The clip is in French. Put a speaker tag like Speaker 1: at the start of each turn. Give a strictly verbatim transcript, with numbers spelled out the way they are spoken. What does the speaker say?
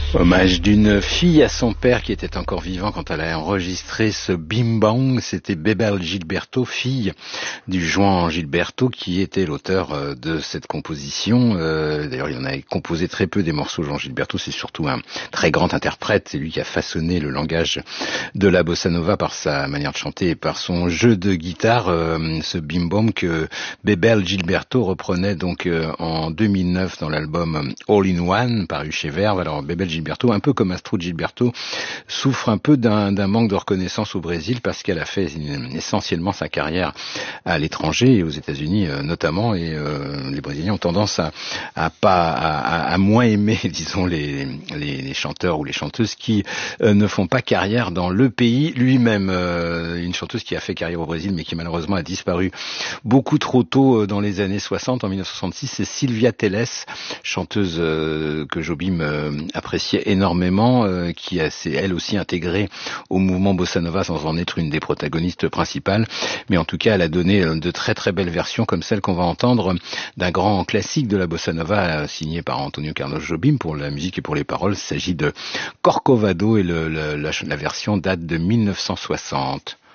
Speaker 1: Hommage d'une fille à son père qui était encore vivant quand elle a enregistré ce Bim Bang. C'était Bebel Gilberto, fille du Juan Gilberto, qui était l'auteur de cette composition. Euh, d'ailleurs, il en a composé très peu des morceaux. Juan Gilberto, c'est surtout un très grand interprète. C'est lui qui a façonné le langage de la bossa nova par sa manière de chanter et par son jeu de guitare. Euh, ce Bim Bang que Bebel Gilberto reprenait donc euh, en deux mille neuf dans l'album All in One, paru chez Verve. Alors, Bebel Gilberto Gilberto, un peu comme Astrud Gilberto, souffre un peu d'un, d'un manque de reconnaissance au Brésil parce qu'elle a fait essentiellement sa carrière à l'étranger et aux États-Unis euh, notamment, et euh, les Brésiliens ont tendance à, à pas à, à moins aimer, disons, les, les, les chanteurs ou les chanteuses qui euh, ne font pas carrière dans le pays lui-même. Euh, une chanteuse qui a fait carrière au Brésil mais qui malheureusement a disparu beaucoup trop tôt dans les années soixante, en dix-neuf cent soixante-six, c'est Sylvia Telles, chanteuse euh, que Jobim euh, apprécie énormément, euh, qui a, s'est elle aussi intégrée au mouvement bossa nova sans en être une des protagonistes principales, mais en tout cas elle a donné de très très belles versions comme celle qu'on va entendre d'un grand classique de la bossa nova signé par Antonio Carlos Jobim pour la musique et pour les paroles. Il s'agit de Corcovado et le, le, la, la version date de mille neuf cent soixante.